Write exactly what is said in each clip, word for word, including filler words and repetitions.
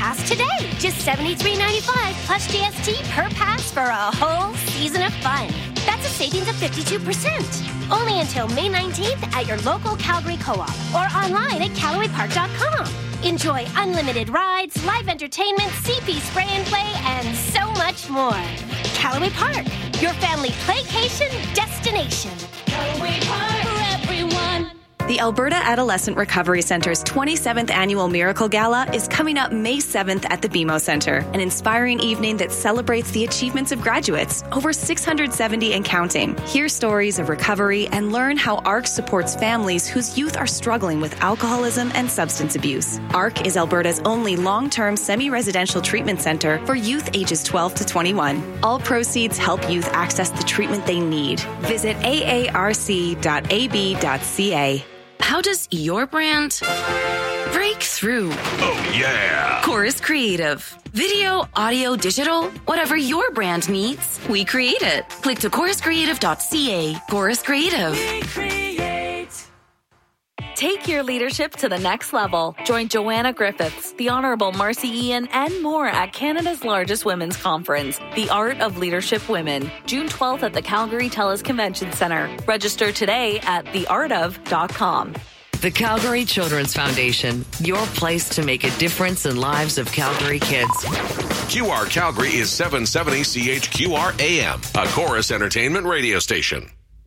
pass today. Just seventy-three ninety-five plus G S T per pass for a whole season of fun. That's a savings of fifty-two percent. Only until May nineteenth at your local Calgary Co-op or online at Callaway Park dot com. Enjoy unlimited rides, live entertainment, C P spray and play, and so much more. Callaway Park, your family playcation destination. Callaway Park for everyone. The Alberta Adolescent Recovery Centre's twenty-seventh Annual Miracle Gala is coming up May seventh at the B M O Centre, an inspiring evening that celebrates the achievements of graduates, over six hundred seventy and counting. Hear stories of recovery and learn how A R C supports families whose youth are struggling with alcoholism and substance abuse. A R C is Alberta's only long-term semi-residential treatment centre for youth ages twelve to twenty-one. All proceeds help youth access the treatment they need. Visit a a r c dot a b dot c a. How does your brand break through? Oh, yeah! Chorus Creative. Video, audio, digital, whatever your brand needs, we create it. Click to chorus creative dot c a. Chorus Creative. We create. Take your leadership to the next level. Join Joanna Griffiths, the Honourable Marcy Ian, and more at Canada's largest women's conference, The Art of Leadership Women, June twelfth at the Calgary TELUS Convention Centre. Register today at the art of dot com. The Calgary Children's Foundation, your place to make a difference in lives of Calgary kids. Q R Calgary is seven seventy C H Q R A M, a Chorus Entertainment radio station.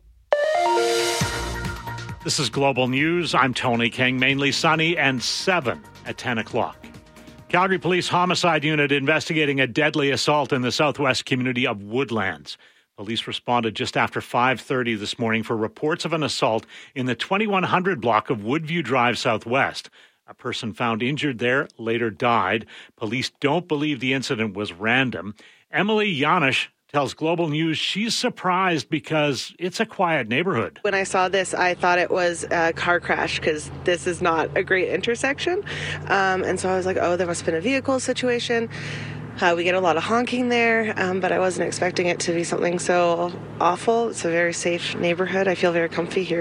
This is Global News. I'm Tony King. Mainly sunny and seven at ten o'clock. Calgary Police Homicide Unit investigating a deadly assault in the southwest community of Woodlands. Police responded just after five thirty this morning for reports of an assault in the twenty-one hundred block of Woodview Drive Southwest. A person found injured there later died. Police don't believe the incident was random. Emily Janisch tells Global News she's surprised because it's a quiet neighborhood. When I saw this, I thought it was a car crash because this is not a great intersection. Um, and so I was like, oh, there must have been a vehicle situation. Uh, we get a lot of honking there, um, but I wasn't expecting it to be something so awful. It's a very safe neighborhood. I feel very comfy here.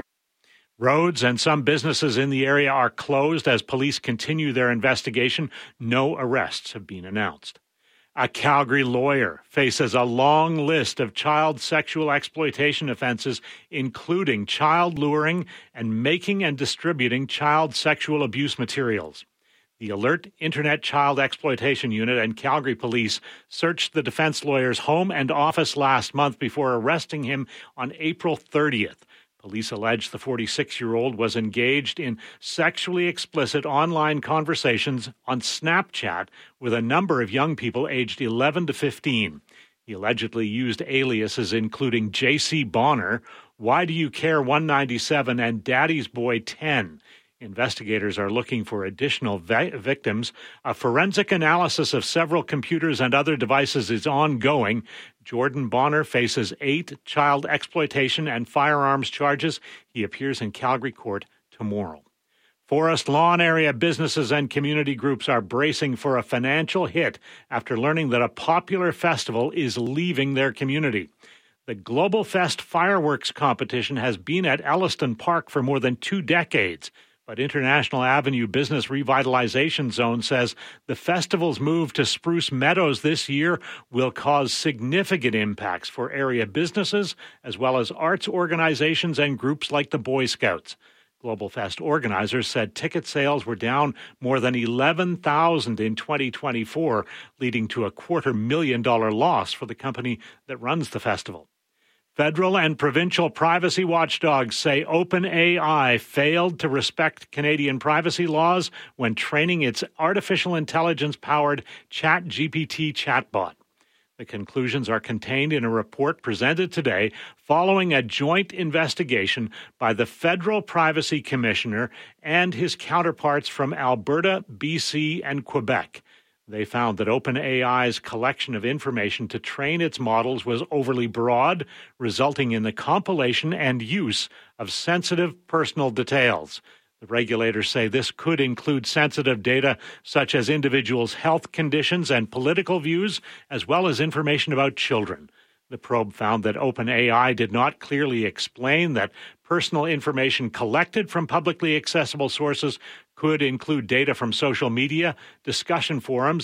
Roads and some businesses in the area are closed as police continue their investigation. No arrests have been announced. A Calgary lawyer faces a long list of child sexual exploitation offenses, including child luring and making and distributing child sexual abuse materials. The Alert Internet Child Exploitation Unit and Calgary Police searched the defense lawyer's home and office last month before arresting him on April thirtieth. Police allege the forty-six-year-old was engaged in sexually explicit online conversations on Snapchat with a number of young people aged eleven to fifteen. He allegedly used aliases including J C Bonner, Why Do You Care one ninety-seven, and Daddy's Boy ten. Investigators are looking for additional vi- victims. A forensic analysis of several computers and other devices is ongoing. Jordan Bonner faces eight child exploitation and firearms charges. He appears in Calgary court tomorrow. Forest Lawn area businesses and community groups are bracing for a financial hit after learning that a popular festival is leaving their community. The Global Fest fireworks competition has been at Elliston Park for more than two decades. But International Avenue Business Revitalization Zone says the festival's move to Spruce Meadows this year will cause significant impacts for area businesses as well as arts organizations and groups like the Boy Scouts. Global Fest organizers said ticket sales were down more than eleven thousand in twenty twenty-four, leading to a quarter million dollar loss for the company that runs the festival. Federal and provincial privacy watchdogs say OpenAI failed to respect Canadian privacy laws when training its artificial intelligence-powered ChatGPT chatbot. The conclusions are contained in a report presented today following a joint investigation by the Federal Privacy Commissioner and his counterparts from Alberta, B C, and Quebec. They found that OpenAI's collection of information to train its models was overly broad, resulting in the compilation and use of sensitive personal details. The regulators say this could include sensitive data such as individuals' health conditions and political views, as well as information about children. The probe found that OpenAI did not clearly explain that personal information collected from publicly accessible sources could include data from social media, discussion forums,